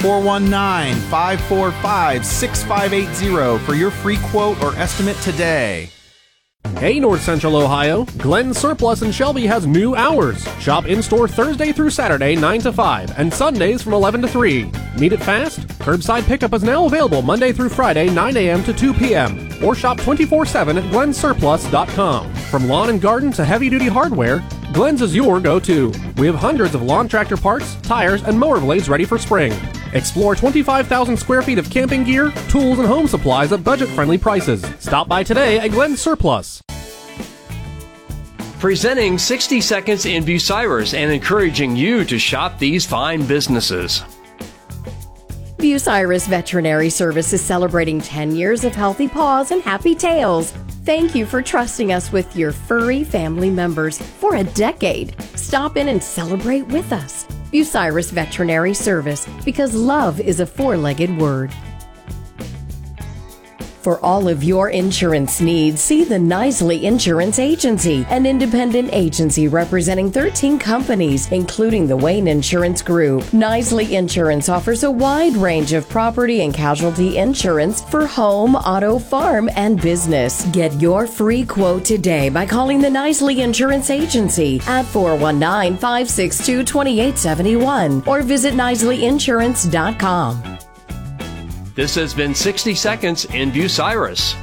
419-545-6580 for your free quote or estimate today. Hey, North Central Ohio. Glenn Surplus in Shelby has new hours. Shop in-store Thursday through Saturday, 9 to 5, and Sundays from 11 to 3. Need it fast? Curbside pickup is now available Monday through Friday, 9 a.m. to 2 p.m. Or shop 24/7 at glennsurplus.com. From lawn and garden to heavy-duty hardware, Glenn's is your go-to. We have hundreds of lawn tractor parts, tires, and mower blades ready for spring. Explore 25,000 square feet of camping gear, tools, and home supplies at budget-friendly prices. Stop by today at Glenn Surplus. Presenting 60 Seconds in Bucyrus and encouraging you to shop these fine businesses. Bucyrus Veterinary Service is celebrating 10 years of healthy paws and happy tails. Thank you for trusting us with your furry family members for a decade. Stop in and celebrate with us. Bucyrus Veterinary Service, because love is a four-legged word. For all of your insurance needs, see the Knisely Insurance Agency, an independent agency representing 13 companies, including the Wayne Insurance Group. Knisely Insurance offers a wide range of property and casualty insurance for home, auto, farm, and business. Get your free quote today by calling the Knisely Insurance Agency at 419-562-2871 or visit knisleyinsurance.com. This has been 60 Seconds in Bucyrus.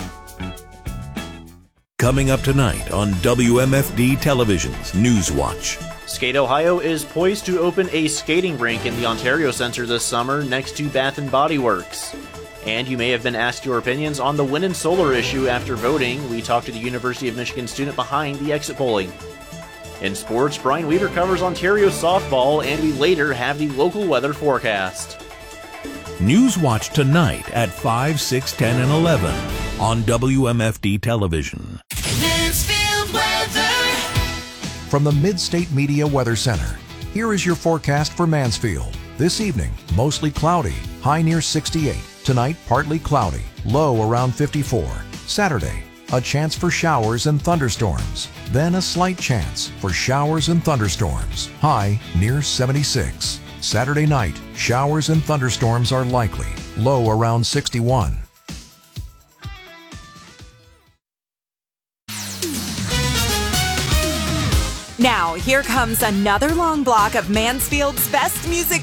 Coming up tonight on WMFD Television's Newswatch. Skate Ohio is poised to open a skating rink in the Ontario Centre this summer next to Bath & Body Works. And you may have been asked your opinions on the wind and solar issue after voting. We talked to the University of Michigan student behind the exit polling. In sports, Brian Weaver covers Ontario softball, and we later have the local weather forecast. Newswatch tonight at 5, 6, 10, and 11 on WMFD Television. Mansfield weather. From the Mid-State Media Weather Center, here is your forecast for Mansfield. This evening, mostly cloudy, high near 68. Tonight, partly cloudy, low around 54. Saturday, a chance for showers and thunderstorms. Then a slight chance for showers and thunderstorms, high near 76. Saturday night, showers and thunderstorms are likely, low around 61. Now, here comes another long block of Mansfield's best music